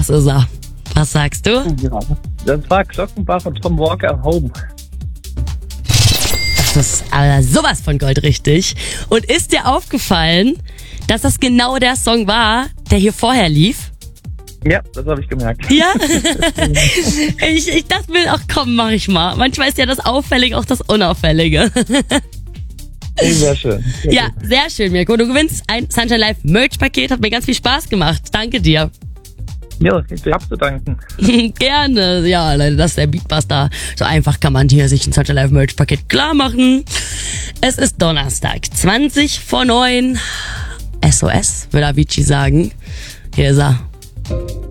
Das ist er. Was sagst du? Ja, das war Glockenbach und Tom Walker Home. Das ist aber sowas von goldrichtig. Und ist dir aufgefallen, dass das genau der Song war, der hier vorher lief? Ja, das habe ich gemerkt. Ja? ich dachte mir, ach komm, mach ich mal. Manchmal ist ja das Auffällige auch das Unauffällige. Sehr schön. Ja, sehr schön, Mirko. Du gewinnst ein Sunshine Live Merch-Paket. Hat mir ganz viel Spaß gemacht. Danke dir. Ja, ich hab zu danken. Gerne. Ja, Leute, das ist der Beatbuster. So einfach kann man hier sich ein Sunshine Live Merch-Paket klar machen. Es ist Donnerstag, 20:09. SOS, würde Avicii sagen. Hier ist er.